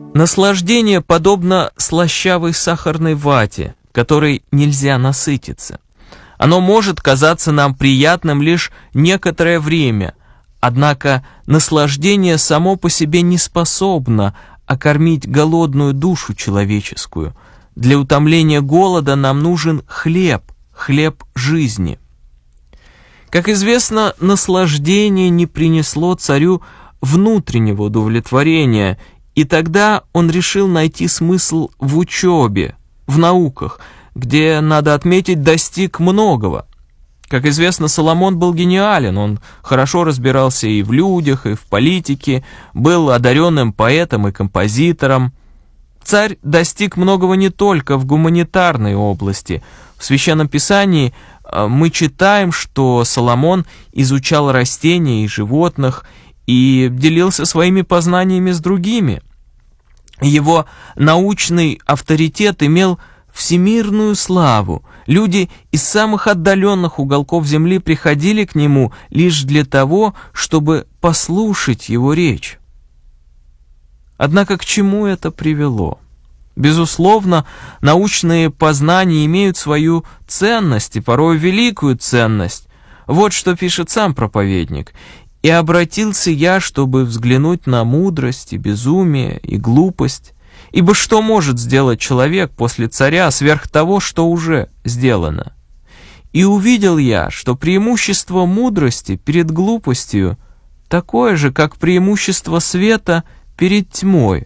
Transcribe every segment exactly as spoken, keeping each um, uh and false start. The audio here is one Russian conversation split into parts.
Наслаждение подобно слащавой сахарной вате, которой нельзя насытиться. Оно может казаться нам приятным лишь некоторое время, однако наслаждение само по себе не способно окормить голодную душу человеческую. Для утоления голода нам нужен хлеб, хлеб жизни. Как известно, наслаждение не принесло царю внутреннего удовлетворения, и тогда он решил найти смысл в учебе, в науках, где, надо отметить, достиг многого. Как известно, Соломон был гениален, он хорошо разбирался и в людях, и в политике, был одаренным поэтом и композитором. Царь достиг многого не только в гуманитарной области. В Священном Писании мы читаем, что Соломон изучал растения и животных и делился своими познаниями с другими. Его научный авторитет имел всемирную славу. Люди из самых отдаленных уголков земли приходили к нему лишь для того, чтобы послушать его речь. Однако к чему это привело? Безусловно, научные познания имеют свою ценность, и порой великую ценность. Вот что пишет сам проповедник. «И обратился я, чтобы взглянуть на мудрость и безумие и глупость, ибо что может сделать человек после царя сверх того, что уже сделано? И увидел я, что преимущество мудрости перед глупостью такое же, как преимущество света перед тьмой.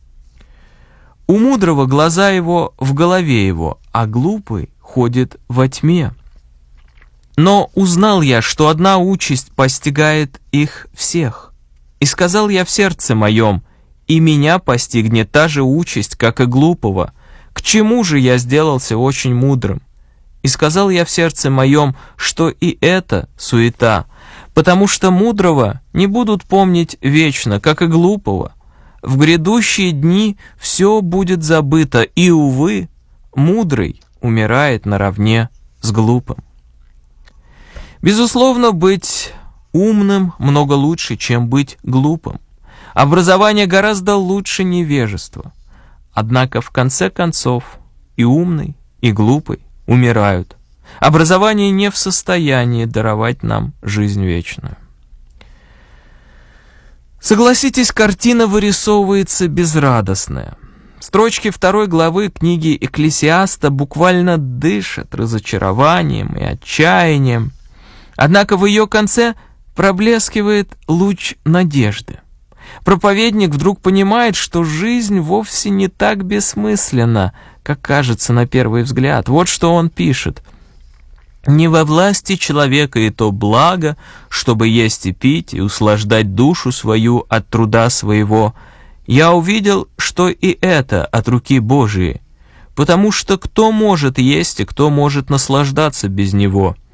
У мудрого глаза его в голове его, а глупый ходит во тьме. Но узнал я, что одна участь постигает их всех. И сказал я в сердце моем, и меня постигнет та же участь, как и глупого. К чему же я сделался очень мудрым? И сказал я в сердце моем, что и это суета, потому что мудрого не будут помнить вечно, как и глупого. В грядущие дни все будет забыто, и, увы, мудрый умирает наравне с глупым». Безусловно, быть умным много лучше, чем быть глупым. Образование гораздо лучше невежества. Однако, в конце концов, и умный, и глупый умирают. Образование не в состоянии даровать нам жизнь вечную. Согласитесь, картина вырисовывается безрадостная. Строчки второй главы книги Экклесиаста буквально дышат разочарованием и отчаянием. Однако в ее конце проблескивает луч надежды. Проповедник вдруг понимает, что жизнь вовсе не так бессмысленна, как кажется на первый взгляд. Вот что он пишет. «Не во власти человека и то благо, чтобы есть и пить, и услаждать душу свою от труда своего. Я увидел, что и это от руки Божией, потому что кто может есть и кто может наслаждаться без него?